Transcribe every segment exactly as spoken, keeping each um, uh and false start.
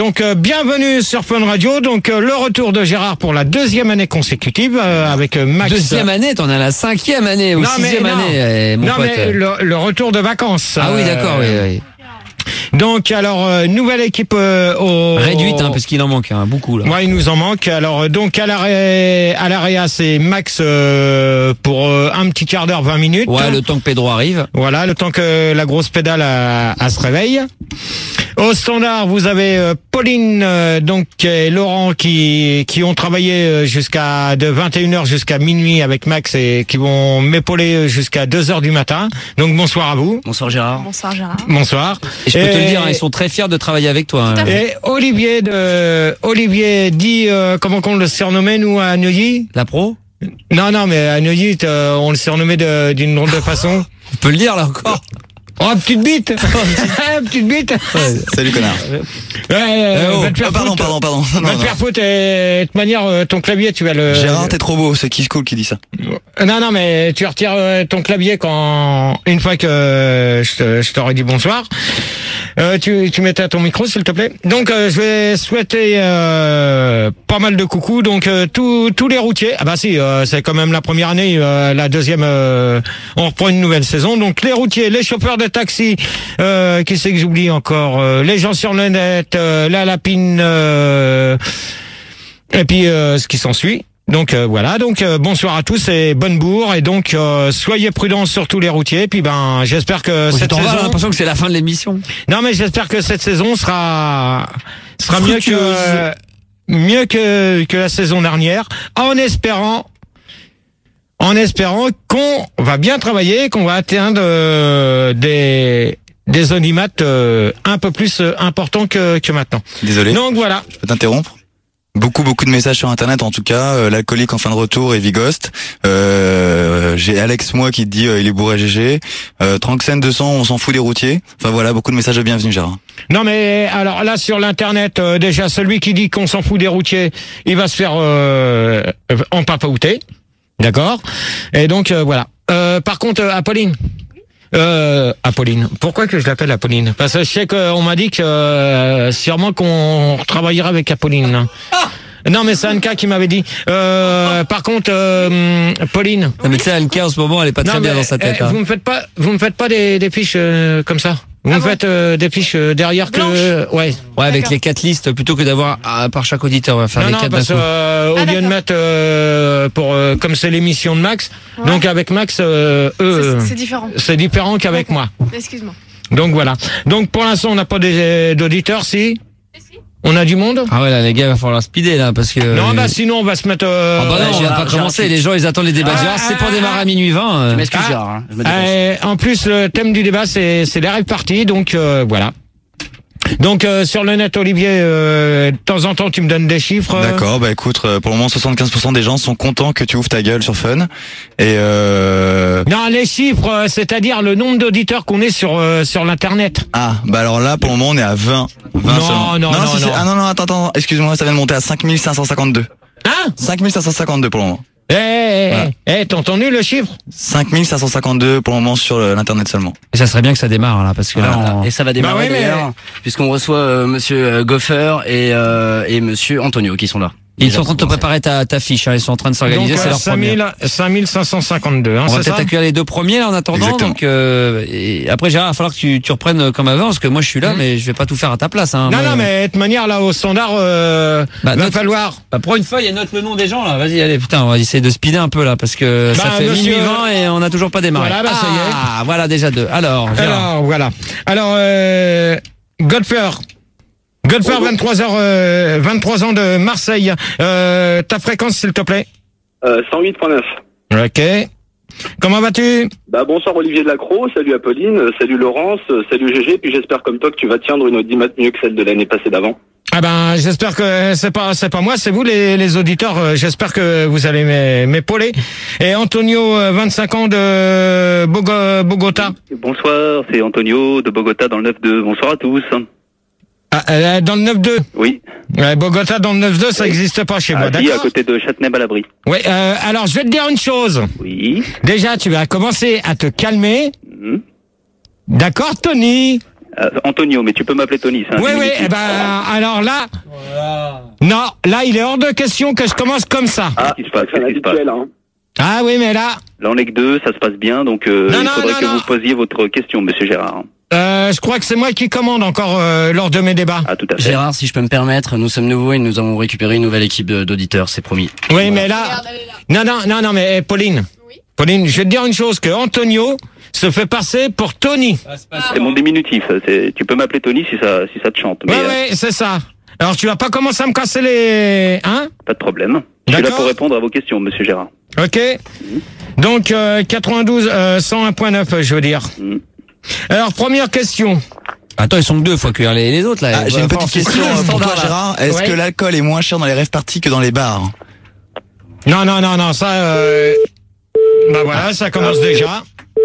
Donc euh, bienvenue sur Fun Radio, donc euh, le retour de Gérard pour la deuxième année consécutive euh, avec euh, Max. Deuxième année, t'en as la cinquième année ou non, sixième mais, non. année, eh, mon non pote. mais le, le retour de vacances. Ah oui, d'accord, euh, oui, oui. Donc alors euh, nouvelle équipe euh, au Réduite, hein, parce qu'il en manque hein, beaucoup là. Ouais, il nous en manque. Alors euh, donc à l'arrêt, à l'area, c'est Max euh, pour euh, un petit quart d'heure, vingt minutes. Ouais, le temps que Pedro arrive. Voilà, le temps que la grosse pédale à, à se réveille. Au standard, vous avez euh, Pauline euh, donc et Laurent qui qui ont travaillé euh, jusqu'à de vingt et une heures jusqu'à minuit avec Max et qui vont m'épauler jusqu'à deux heures du matin. Donc bonsoir à vous. Bonsoir Gérard. Bonsoir Gérard. Bonsoir. Et je peux te le dire, hein, ils sont très fiers de travailler avec toi. Hein. Et Olivier de Olivier dit euh, comment qu'on le surnommait nous à Neuilly. La pro? Non non mais à Neuilly euh, on le surnommait de- d'une drôle de façon. On peut le dire là encore. Oh, petite bite. Petite bite. Salut connard. Ouais, euh, Eh oh. va te faire Ah, pardon, foutre. pardon, pardon. Non, Va te non. faire foutre et de toute manière euh, ton clavier tu vas le. Gérard, t'es trop beau, c'est Kiss Cool qui dit ça. Non non mais tu retires euh, ton clavier quand une fois que euh, je te- je t'aurais dit bonsoir. Euh, tu tu mettais à ton micro s'il te plaît. Donc euh, je vais souhaiter euh, pas mal de coucou donc euh, tous tous les routiers. Ah bah si euh, c'est quand même la première année, euh, la deuxième euh, on reprend une nouvelle saison. Donc les routiers, les chauffeurs de taxi, euh, qui c'est que j'oublie encore, euh, les gens sur le net, euh, la lapine euh, et puis euh, ce qui s'ensuit. Donc euh, voilà, donc euh, bonsoir à tous et bonne bourre et donc euh, soyez prudents sur tous les routiers. Puis ben j'espère que Oh, cette t'en vas, saison. j'ai l'impression que c'est la fin de l'émission. Non mais j'espère que cette saison sera sera mieux que Fructueuse. mieux que que la saison dernière, en espérant en espérant qu'on va bien travailler, qu'on va atteindre euh, des des audimates euh, un peu plus euh, importants que que maintenant. Désolé, Donc voilà. je peux t'interrompre. Beaucoup, beaucoup de messages sur Internet, en tout cas. Euh, L'alcoolique en fin de retour et Vigost. Euh, J'ai Alex, moi, qui te dit euh, il est bourré G G. Euh, Tranxen deux cents, on s'en fout des routiers. Enfin voilà, beaucoup de messages de bienvenue, Gérard. Non mais alors là sur l'internet euh, déjà celui qui dit qu'on s'en fout des routiers, il va se faire euh, en papaouter. D'accord. Et donc euh, voilà. Euh, par contre euh, Apolline. Euh, Apolline. Pourquoi que je l'appelle Apolline? Parce que je sais qu'on m'a dit que euh, sûrement qu'on travaillera avec Apolline. Non mais c'est Anka qui m'avait dit. Euh, par contre, euh, Pauline. Non, mais tu sais, Anka en ce moment, elle est pas très Non, bien mais, dans sa tête. eh, hein. vous me faites pas, vous me faites pas des, des fiches euh, comme ça. Vous Ah me bon faites euh, des fiches euh, derrière que, Blanches. ouais. Ouais, avec D'accord. les quatre listes, plutôt que d'avoir ah, par chaque auditeur, on va faire Non, les non, quatre d'un parce que coup. euh, au Ah, lieu de d'accord. mettre euh, pour euh, comme c'est l'émission de Max, Ouais. donc avec Max, euh, eux, C'est- C'est différent. c'est différent qu'avec D'accord. moi. Excuse-moi. Donc voilà. Donc pour l'instant, on n'a pas des- d'auditeurs, si on a du monde. Ah ouais, là, les gars, il va falloir speeder, là, parce que... Non, bah sinon on va se mettre. Euh, Ah bah non, on Gérard, va pas Gérard, commencer. tu- Les gens, ils attendent les débats de Ah, Gérard. C'est ah, pour démarrer à minuit vingt. euh. Je m'excuse Ah. Gérard, hein, je me dépêche. euh, en plus, le thème du débat, c'est c'est les rêves parties, donc euh, voilà. Donc euh, sur le net, Olivier, euh, de temps en temps, tu me donnes des chiffres. euh, D'accord, bah écoute, euh, pour le moment, soixante-quinze pour cent des gens sont contents que tu ouvres ta gueule sur Fun. Et euh... Non, les chiffres, euh, c'est-à-dire le nombre d'auditeurs qu'on est sur euh, sur l'internet. Ah, bah alors là, pour le moment, on est à vingt. vingt Non, seulement. non, non, si, c'est- non. Ah non, non, attends, attends, excuse-moi, ça vient de monter à cinq mille cinq cent cinquante-deux. Hein? cinq mille cinq cent cinquante-deux pour le moment. Eh, eh, Voilà. eh, eh, t'as entendu le chiffre? cinq mille cinq cent cinquante-deux pour le moment sur euh, l'internet seulement. Et ça serait bien que ça démarre, là, parce que là, Voilà. on- Et ça va démarrer Bah ouais, mais- d'ailleurs, puisqu'on reçoit euh, Monsieur euh, Goffer et euh, et Monsieur Antonio qui sont là. ils sont en train de te préparer ta, ta fiche. Hein. Ils sont en train de s'organiser, Donc, c'est euh, leur première. cinq mille cinq cent cinquante-deux, hein, On va c'est peut-être ça? accueillir les deux premiers là en attendant. Exactement. Donc euh, et après Gérard, il va falloir que tu, tu reprennes comme avant parce que moi je suis là, Mhm. mais je vais pas tout faire à ta place. Hein. Non, Moi, non, mais de toute manière, là, au standard, euh, Bah, va note- falloir. Bah, prends une feuille et note le nom des gens là. Vas-y, allez, putain, on va essayer de speeder un peu là parce que ça Bah, fait monsieur- minuit vingt et on n'a toujours pas démarré. Voilà, bah, ça y est. Ah, voilà déjà deux. Alors, Gérard. Alors, voilà. Alors, euh, Godfer. Godfer, vingt-trois heures, euh, vingt-trois ans de Marseille. Euh, ta fréquence, s'il te plaît. Euh, cent huit virgule neuf. Ok. Comment vas-tu? Bah bonsoir Olivier Delacroix, salut Apolline, euh, salut Laurence, euh, salut G G, puis j'espère comme toi que tu vas tiendre une audimat mieux que celle de l'année passée d'avant. Ah ben, j'espère que c'est pas c'est pas moi, c'est vous les, les auditeurs. euh, J'espère que vous allez m'é- m'épauler. Et Antonio, euh, vingt-cinq ans de Bogo- Bogota. Bonsoir, c'est Antonio de Bogota dans le neuf deux. Bonsoir à tous. Ah, euh, dans le neuf deux. Oui. Ouais, Bogota dans le neuf deux, ça n'existe pas chez moi, Ah, si, à d'accord? côté de Châtenay-Balabry. Ouais. Euh, alors, je vais te dire une chose. Oui. Déjà, tu vas commencer à te calmer. Mhm. D'accord, Tony? Euh, Antonio, mais tu peux m'appeler Tony. C'est un Oui, oui, diminutif. eh ben, alors là, non, là, il est hors de question que je commence comme ça. Qu'est-ce qui se passe? C'est Qu'est-ce qui se passe? habituel, hein. Ah oui, mais là, Là, on est que deux, ça se passe bien, donc euh, Non, il non, faudrait non, que non. vous posiez votre question, monsieur Gérard. euh, je crois que c'est moi qui commande encore euh, lors de mes débats. Ah, tout à fait. Gérard, si je peux me permettre, nous sommes nouveaux et nous avons récupéré une nouvelle équipe de- d'auditeurs, c'est promis. Oui, mais là, non, non, non, non, mais eh, Pauline, Pauline, je vais te dire une chose, que Antonio se fait passer pour Tony. C'est mon diminutif. c'est- Tu peux m'appeler Tony si ça, si ça te chante. Mais Ouais, euh, ouais, c'est ça. Alors tu vas pas commencer à me casser les... Hein? pas de problème. Je suis là D'accord. pour répondre à vos questions, monsieur Gérard. Ok. Donc euh, quatre-vingt-douze, euh, cent un point neuf, je veux dire. Mm. Alors première question. Attends, ils sont que deux, faut accueillir les, les autres là. Ah, j'ai une petite question euh, pour toi, Gérard. Est-ce Ouais. que l'alcool est moins cher dans les rêves parties que dans les bars? Non, non, non, non, ça... Euh... Bah voilà, ça commence déjà.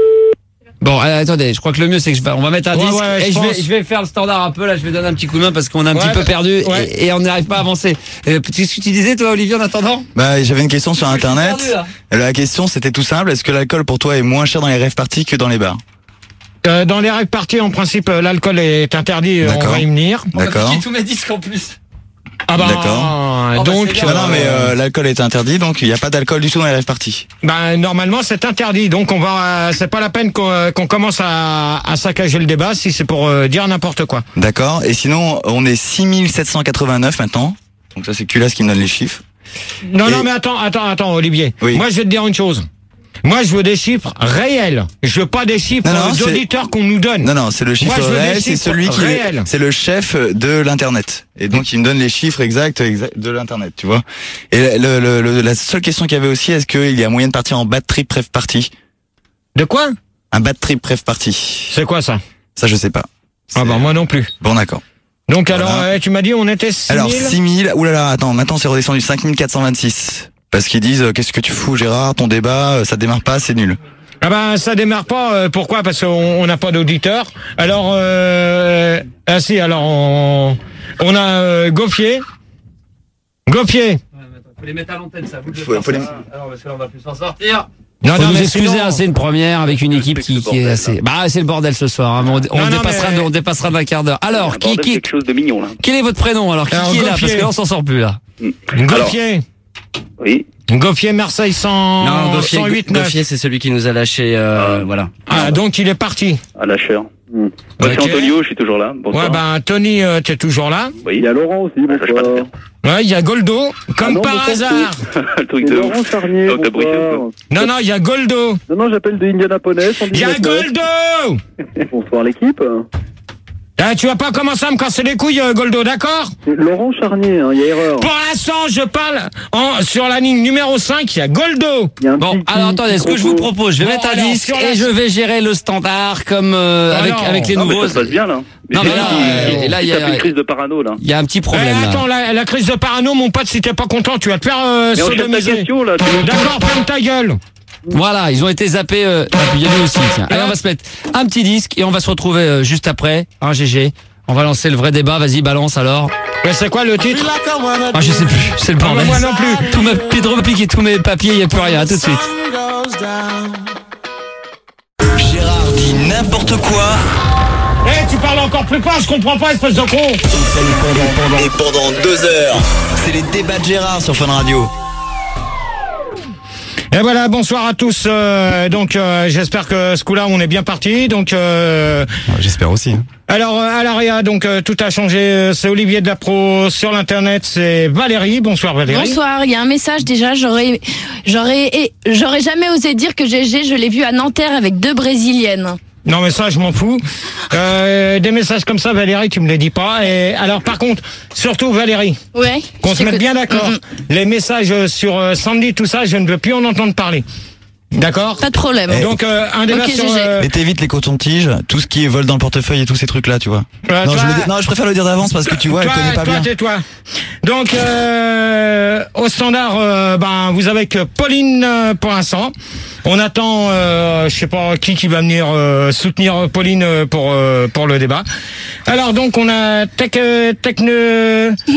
Bon, euh, attendez, je crois que le mieux c'est que je vais, on va mettre un Ouais, disque ouais, je et je vais, pense. je vais faire le standard un peu là, je vais donner un petit coup de main parce qu'on a un Ouais, petit peu bah, perdu ouais. et, et on n'arrive pas à avancer. Euh, Qu'est-ce que tu disais toi, Olivier, en attendant? Bah, j'avais une question sur internet. perdu, là. La question, c'était tout simple. Est-ce que l'alcool pour toi est moins cher dans les rêves parties que dans les bars? Euh, dans les règles parties, en principe, euh, l'alcool est interdit, euh, on D'accord. va y venir. D'accord. J'ai tous mes disques en plus. Ah bah, D'accord. bah, donc, c'est bien. Non, non, mais euh, l'alcool est interdit, donc il n'y a pas d'alcool du tout dans les rêves parties. bah, normalement, c'est interdit. Donc, on va, euh, c'est pas la peine qu'on euh, qu'on commence à, à saccager le débat si c'est pour euh, dire n'importe quoi. D'accord. Et sinon, on est six mille sept cent quatre-vingt-neuf maintenant. Donc ça, c'est Culas qui me donne les chiffres. Non, Et- non, mais attends, attends, attends, Olivier. Oui. Moi, je vais te dire une chose. Moi, je veux des chiffres réels. Je veux pas des chiffres Non, non, euh, c'est- d'auditeurs qu'on nous donne. Non, non, c'est le chiffre Moi, je veux des réel, c'est chiffres celui qui, réels. c'est le chef de l'internet. Et donc, il me donne les chiffres exacts, exacts de l'internet, tu vois. Et le, le, le- la seule question qu'il y avait aussi, est-ce qu'il y a moyen de partir en bad trip rêve party? De quoi? Un bad trip rêve party. C'est quoi ça? Ça, je sais pas. Ah C'est- bah, moi non plus. Bon, d'accord. Donc, Voilà. alors, euh, tu m'as dit, on était six mille. Alors, six mille, oulala, attends, maintenant c'est redescendu cinq mille quatre cent vingt-six. Parce qu'ils disent, euh, qu'est-ce que tu fous, Gérard, ton débat, euh, ça démarre pas, c'est nul. Ah ben ça démarre pas. euh, pourquoi? Parce qu'on on n'a pas d'auditeurs. Alors euh, ah si. Alors on, on a euh, Gauffier. Gauffier. Faut les mettre à l'antenne ça. Vous devez Faut- faire faut ça. les- Alors parce que là on va plus s'en sortir. Non, Faut non, nous mais excuser, sinon- hein, c'est une première avec une équipe qui, qui est assez. Bah c'est le bordel ce soir. hein, mais on on Non, non, dépassera, mais- de- on dépassera d'un quart d'heure. Alors Un qui, bordel, qui, quelque chose de mignon là. quel est votre prénom alors? Qui, Alors, qui est là? Gauffier. Parce que là on s'en sort plus là. Gauffier. Oui. Gauffier Marseille cent, Non, Gauffier, cent huit neuf. Gauffier, c'est celui qui nous a lâché, euh, voilà. Ah donc il est parti. À lâcheur. Moi, c'est Ok. Antonio, je suis toujours là. Bonsoir. Ouais ben Tony, euh, t'es toujours là. Oui. Il y a Laurent aussi, Ah, ça, je bonsoir. passe Ouais, il y a Goldo, comme Ah non, par mais ça, hasard. Le truc C'est de Laurent ouf. Charnier, Donc, t'as briefé ou bonsoir. Non non, il y a Goldo. Non, non, j'appelle de Indianapolis. Il y a Goldo. Bonsoir l'équipe. Ah, tu vas pas commencer à me casser les couilles, euh, Goldo, d'accord? C'est Laurent Charnier, hein, il y a erreur. Pour l'instant, je parle en, sur la ligne numéro cinq, il y a Goldo. Il y a un Bon, petit- alors attendez, ce que je vous quiproquo. propose, je vais Bon, mettre un alors, disque sur la- et je vais gérer le standard comme euh, Ah avec non. avec les Non, mais nouveaux. ça se passe bien là. Non, mais c'est là, lui qui- euh, qui là, il y a- tape une crise de parano là. Il y a un petit Eh, problème là. attends, la, la crise de parano, mon pote, si t'es pas content, tu vas te faire euh, Mais on cherche ta sodomiser. question là. tu- D'accord, ferme ta gueule. Voilà, ils ont été zappés. Euh... ah, puis il y a lui aussi. Tiens. Allez, on va se mettre un petit disque et on va se retrouver euh, juste après. Un G G. On va lancer le vrai débat. Vas-y, balance alors. Mais c'est quoi le titre? Ah, je sais plus. C'est le Ah, bordel. moi non plus. Tous mes pieds piqués, tous mes papiers, il y a plus rien. À tout de suite. Gérard dit n'importe quoi. Eh, tu parles encore plus fort, je comprends pas, espèce de con. Et pendant deux heures, c'est les débats de Gérard sur Fun Radio. Et voilà, bonsoir à tous. euh, donc, euh, j'espère que ce coup-là, on est bien parti. Donc, euh, J'espère aussi. hein. alors, euh, à l'Aria, donc, euh, tout a changé. Euh, C'est Olivier de la Pro. Sur l'Internet, c'est Valérie. Bonsoir, Valérie. Bonsoir, il y a un message déjà, j'aurais j'aurais et j'aurais jamais osé dire que G G, je l'ai vu à Nanterre avec deux brésiliennes. Non, mais ça, je m'en fous. Euh, des messages comme ça, Valérie, tu me les dis pas. Et alors, par contre, surtout, Valérie, Ouais. qu'on je se mette t'écoute. bien d'accord. Mhm. Les messages sur euh, Sandy, tout ça, je ne veux plus en entendre parler. D'accord? Pas de problème. Donc, euh, un débat Ok, sur... G G. euh, Mais t'évites les cotons-tiges, tout ce qui est vol dans le portefeuille et tous ces trucs-là, tu vois. euh, non, toi- je le dis- non, je préfère le dire d'avance parce que tu vois, toi, elle connaît pas toi, bien. tais-toi. Donc, euh, au standard, euh, ben, vous avez que Pauline euh, pour l'instant. On attend, euh, je sais pas qui qui va venir euh, soutenir Pauline euh, pour euh, pour le débat. Alors donc, on a Tech euh, Techne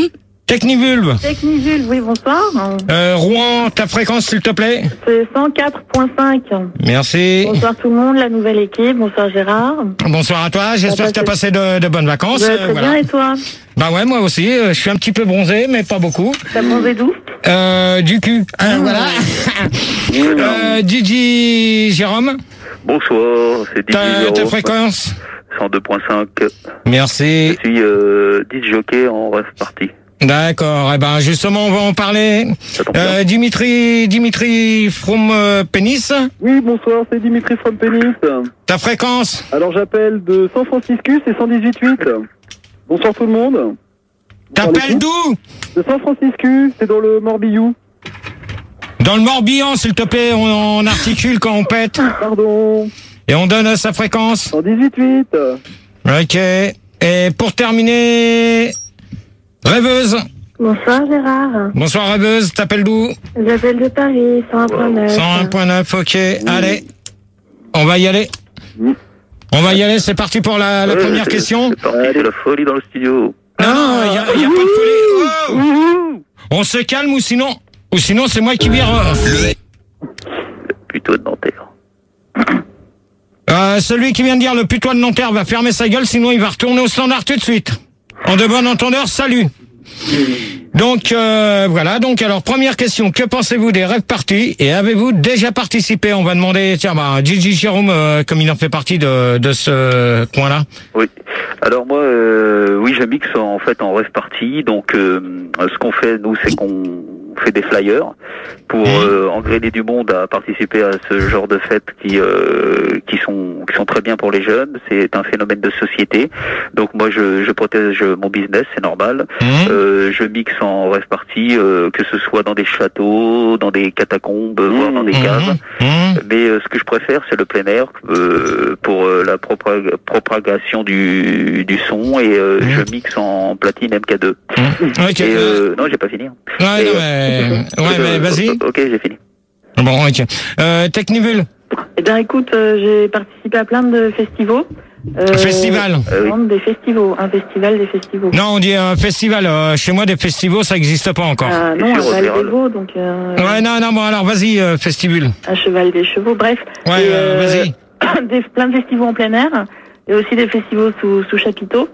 Technivulve. Technivulve, oui, bonsoir. Euh, Rouen, ta fréquence, s'il te plaît. C'est cent quatre virgule cinq. Merci. Bonsoir tout le monde, la nouvelle équipe. Bonsoir Gérard. Bonsoir à toi. J'espère que tu as passé de, de bonnes vacances. Ouais, Euh, très voilà. bien, et toi? Bah ouais, moi aussi. euh, Je suis un petit peu bronzé, mais pas beaucoup. T'as bronzé d'où? Euh, du cul. Hein, voilà. euh, Didi Jérôme. Bonsoir, c'est Didier Ta, ta Jérôme, fréquence. cent deux virgule cinq. Merci. Je suis euh, disc jockey en rêve party. D'accord. Eh ben, justement, on va en parler. Euh, Dimitri, Dimitri from euh, Pénis. Oui, bonsoir, c'est Dimitri from Pénis. Ta fréquence. Alors j'appelle de San Francisco, c'est cent dix-huit virgule huit. Bonsoir tout le monde. T'appelles d'où? De San Francisco, c'est dans le Morbihan. Dans le Morbihan, s'il te plaît, on, on articule quand on pète. Pardon. Et on donne sa fréquence. cent dix-huit virgule huit. Ok. Et pour terminer, Rêveuse. Bonsoir Gérard. Bonsoir Rêveuse, t'appelles d'où? J'appelle de Paris, cent un virgule neuf. cent un virgule neuf, ok. Allez, on va y aller. On va y aller, c'est parti pour la, la Ouais, première c'est- question. C'est parti, c'est la folie dans le studio. Non, non, il n'y a, y a pas de folie. Oh, on se calme ou sinon, ou sinon c'est moi qui vire. euh, Plutôt de Nanterre. Euh, celui qui vient de dire le putois de Nanterre va fermer sa gueule, sinon il va retourner au standard tout de suite. En de bon entendeur, salut. Donc euh, voilà, donc alors première question, que pensez-vous des rêves parties et avez-vous déjà participé? On va demander, tiens, bah, Gigi Jérôme, euh, comme il en fait partie de, de ce coin-là. Oui. Alors moi, euh, oui, je mixe en fait en rêve party. Donc, euh, ce qu'on fait nous, c'est qu'on fait des flyers pour euh, engrainer du monde à participer à ce genre de fêtes qui euh, qui sont qui sont très bien pour les jeunes. C'est un phénomène de société. Donc moi, je, je protège mon business, c'est normal. Mmh. Euh, je mixe en rêve party, euh, que ce soit dans des châteaux, dans des catacombes, voire dans des caves. Mmh. Mais euh, ce que je préfère, c'est le plein air euh, pour euh, la propag- propagation du, du son et euh, Mmh. je mixe en platine M K deux. Mmh. Ok. Et, euh, non, j'ai pas fini. hein. Ouais, Et, non, euh, mais, ouais, mais vas-y. Ok, j'ai fini. Bon, ok. Euh, Technivule. Eh bien écoute, euh, j'ai participé à plein de festivals. Euh, Festival. non, des festivals, un festival des festivals. Non, on dit euh, festival. Euh, chez moi, des festivals, ça n'existe pas encore. Ah, non, Sur un Val Opéra, des Veaux, donc euh, Ouais, non, non, bon, alors vas-y, euh, festival. un cheval des chevaux, bref. Ouais, Et, euh, vas-y. des, plein de festivals en plein air et aussi des festivals sous, sous chapiteau.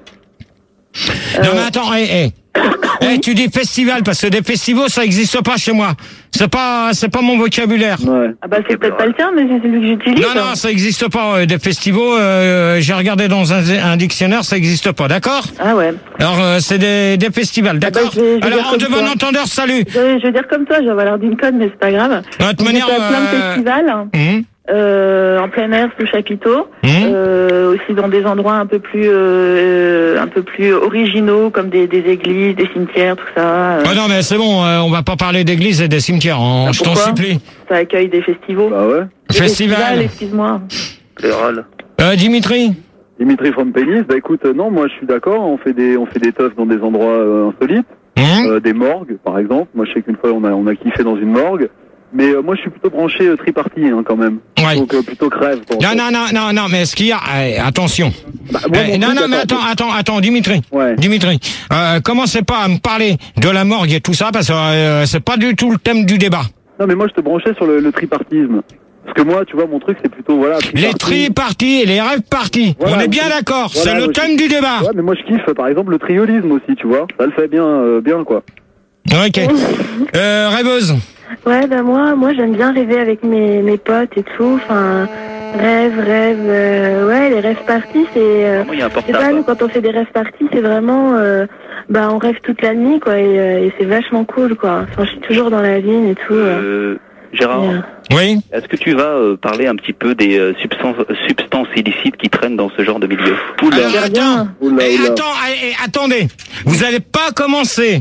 Non, mais attends, hé, hé. Hé, tu dis festival, parce que des festivals, ça n'existe pas chez moi. C'est pas, c'est pas mon vocabulaire. Ouais. Ah bah c'est peut-être pas le tien, mais c'est celui que j'utilise. Non, non, ça n'existe pas. euh, Des festivals, euh, j'ai regardé dans un, un dictionnaire, ça n'existe pas, d'accord? Ah ouais. Alors, euh, c'est des, des festivals, bah, d'accord? je vais- je vais Alors, dire en comme de bon toi. entendeur, salut. Je, je veux dire comme toi, j'avais l'air d'une conne, mais c'est pas grave. De toute Donc, manière, j'étais à plein de euh, festivals, hum, euh, en plein air sous chapiteau, hum. euh, aussi dans des endroits un peu plus, euh, un peu plus originaux, comme des, des églises, des cimetières, tout ça. euh, Oh non, mais c'est bon, euh, on va pas parler d'église et des cimetières, hein, Ah, je t'en pourquoi supplie. Ça accueille des festivals. Bah ouais. Des Festival. festivals, excuse-moi. Fédéral. Euh, Dimitri. Dimitri from Pénis, bah écoute, euh, non, moi je suis d'accord, on fait des on fait des teufs dans des endroits euh, insolites, Hum. euh, des morgues par exemple. Moi je sais qu'une fois on a on a kiffé dans une morgue. Mais euh, moi je suis plutôt branché euh, triparty hein, quand même. Ouais. Donc euh, plutôt crève. quoi, en Non, fait. non, non, non, non, mais ce qu'il y a, eh, attention. Bah, moi, Eh, mon non, truc, non, mais attends, attends, attends, Dimitri. Ouais. Dimitri, euh, commencez pas à me parler de la morgue et tout ça, parce que euh, c'est pas du tout le thème du débat. Non mais moi je te branchais sur le, le tripartisme. Parce que moi, tu vois, mon truc c'est plutôt voilà. Les tri-parties et les rêves parties, Voilà, on est bien moi, d'accord, voilà, c'est le moi, thème je- du débat. Ouais, mais moi je kiffe par exemple le triolisme aussi, tu vois. Ça le fait bien, euh, bien quoi. Ok. Euh, rêveuse. Ouais, bah moi, moi j'aime bien rêver avec mes, mes potes et tout. Enfin, rêve, rêve. euh, ouais, les rêves parties, c'est. Euh, Moi, il y a un je sais pas, portable. nous quand on fait des rêves parties, c'est vraiment. Euh, bah, on rêve toute la nuit, quoi, et, euh, et c'est vachement cool, quoi. Enfin, je suis toujours dans la vigne et tout. euh, Euh, Gérard, et, euh, Oui. est-ce que tu vas euh, parler un petit peu des euh, substances, substances illicites qui traînent dans ce genre de milieu? Oula, Alors, attends, oula, eh, oula. attends, eh, eh, attendez, vous n'allez pas commencer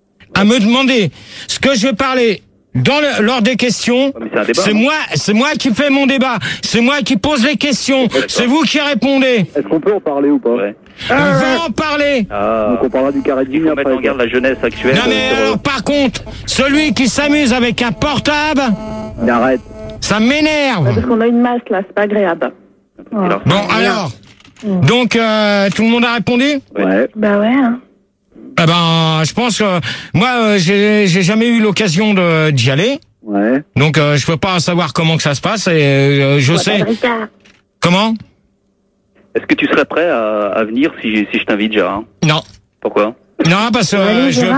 à me demander ce que je vais parler dans le, lors des questions. Ouais, mais c'est un débat, C'est non moi, c'est moi qui fais mon débat. C'est moi qui pose les questions. C'est vous qui répondez. Est-ce qu'on peut en parler ou pas? Ouais. On va en parler. Ah, Donc on parlera du carré de il vigne faut mettre après. en garde la jeunesse actuelle. Non mais euh, sur, euh, alors, par contre, celui qui s'amuse avec un portable, Mais arrête. ça m'énerve. parce qu'on a une masse là, c'est pas agréable. Ouais. alors, Bon alors, donc euh, tout le monde a répondu? Ouais. Bah ouais. Hein. Eh ben, je pense que moi, euh, j'ai j'ai jamais eu l'occasion de d'y aller. Ouais. Donc, euh, je peux pas savoir comment que ça se passe. Et euh, je sais. Comment? Est-ce que tu serais prêt à, à venir si, si je t'invite, Gérard? Non. Pourquoi? Non, parce que Allez, euh, je